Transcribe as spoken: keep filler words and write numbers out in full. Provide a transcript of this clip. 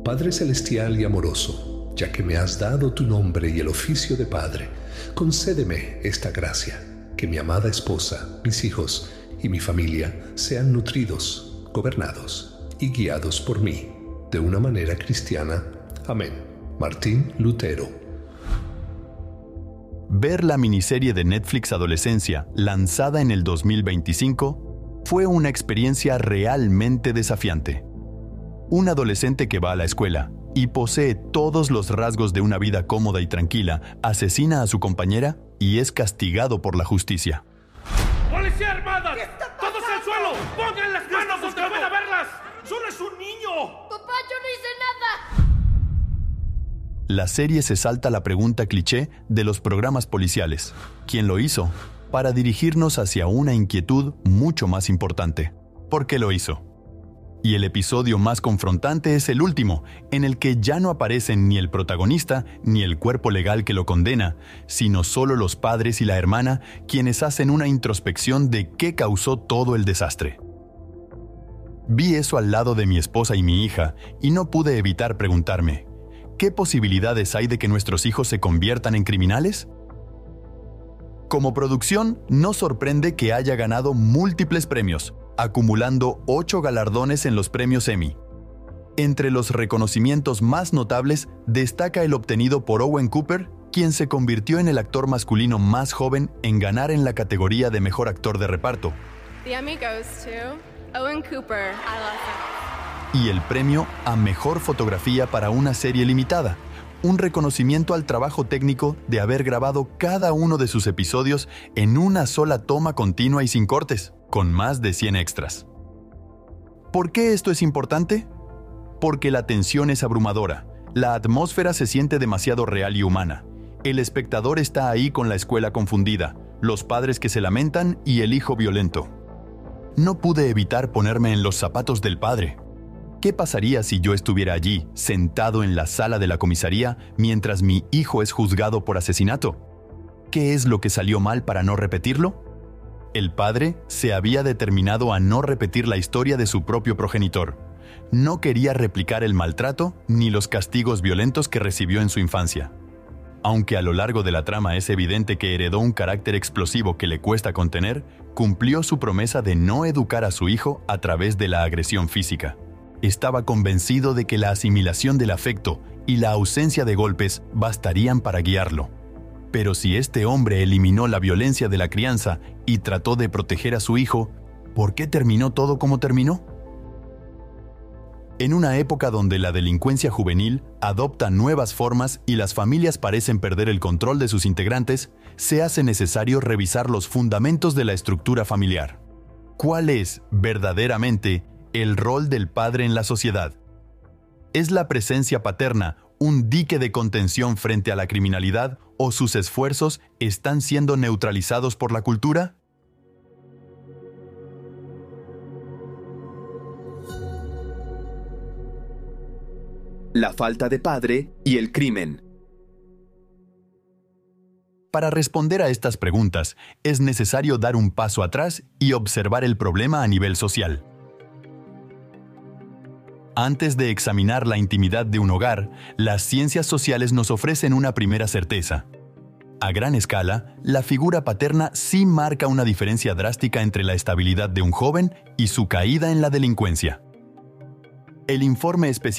Padre celestial y amoroso, ya que me has dado tu nombre y el oficio de Padre, concédeme esta gracia, que mi amada esposa, mis hijos y mi familia sean nutridos, gobernados y guiados por mí, de una manera cristiana. Amén. Martín Lutero. Ver la miniserie de Netflix Adolescencia, lanzada en el dos mil veinticinco, fue una experiencia realmente desafiante. Un adolescente que va a la escuela y posee todos los rasgos de una vida cómoda y tranquila, asesina a su compañera y es castigado por la justicia. ¡Policía armada! ¡Todos al suelo! ¡Pongan las manos donde pueda verlas! ¡Solo es un niño! ¡Papá, yo no hice nada! La serie se salta la pregunta cliché de los programas policiales. ¿Quién lo hizo? Para dirigirnos hacia una inquietud mucho más importante. ¿Por qué lo hizo? Y el episodio más confrontante es el último, en el que ya no aparecen ni el protagonista ni el cuerpo legal que lo condena, sino solo los padres y la hermana, quienes hacen una introspección de qué causó todo el desastre. Vi eso al lado de mi esposa y mi hija, y no pude evitar preguntarme, ¿qué posibilidades hay de que nuestros hijos se conviertan en criminales? Como producción, no sorprende que haya ganado múltiples premios, acumulando ocho galardones en los premios Emmy. Entre los reconocimientos más notables destaca el obtenido por Owen Cooper, quien se convirtió en el actor masculino más joven en ganar en la categoría de mejor actor de reparto. The Emmy goes to Owen Cooper. I love him. Y el premio a mejor fotografía para una serie limitada, un reconocimiento al trabajo técnico de haber grabado cada uno de sus episodios en una sola toma continua y sin cortes, con más de cien extras. ¿Por qué esto es importante? Porque la tensión es abrumadora, la atmósfera se siente demasiado real y humana. El espectador está ahí con la escuela confundida, los padres que se lamentan y el hijo violento. No pude evitar ponerme en los zapatos del padre. ¿Qué pasaría si yo estuviera allí, sentado en la sala de la comisaría, mientras mi hijo es juzgado por asesinato? ¿Qué es lo que salió mal para no repetirlo? El padre se había determinado a no repetir la historia de su propio progenitor. No quería replicar el maltrato ni los castigos violentos que recibió en su infancia. Aunque a lo largo de la trama es evidente que heredó un carácter explosivo que le cuesta contener, cumplió su promesa de no educar a su hijo a través de la agresión física. Estaba convencido de que la asimilación del afecto y la ausencia de golpes bastarían para guiarlo. Pero si este hombre eliminó la violencia de la crianza y trató de proteger a su hijo, ¿por qué terminó todo como terminó? En una época donde la delincuencia juvenil adopta nuevas formas y las familias parecen perder el control de sus integrantes, se hace necesario revisar los fundamentos de la estructura familiar. ¿Cuál es, verdaderamente, el rol del padre en la sociedad? ¿Es la presencia paterna un dique de contención frente a la criminalidad o sus esfuerzos están siendo neutralizados por la cultura? La falta de padre y el crimen. Para responder a estas preguntas, es necesario dar un paso atrás y observar el problema a nivel social. Antes de examinar la intimidad de un hogar, las ciencias sociales nos ofrecen una primera certeza. A gran escala, la figura paterna sí marca una diferencia drástica entre la estabilidad de un joven y su caída en la delincuencia. El informe especial